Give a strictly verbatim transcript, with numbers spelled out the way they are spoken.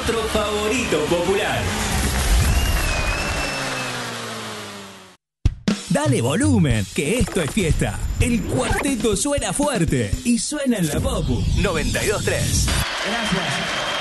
otro favorito popular. Dale volumen, que esto es fiesta. El cuarteto suena fuerte y suena en la Popu noventa y dos punto tres. Gracias.